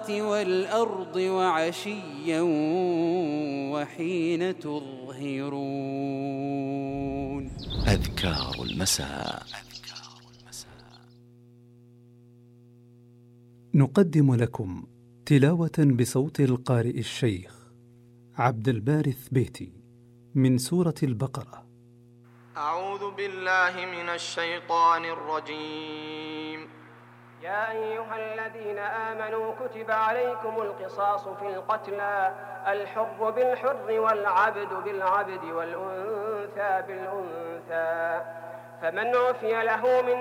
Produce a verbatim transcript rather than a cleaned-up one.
والأرض وعشيا وحين تظهرون. أذكار المساء. نقدم لكم تلاوة بصوت القارئ الشيخ عبد الباري الثبيتي من سورة البقرة. أعوذ بالله من الشيطان الرجيم. يا أيها الذين آمنوا كتب عليكم القصاص في القتلى، الحر بالحر والعبد بالعبد والأنثى بالأنثى، فمن عفي له من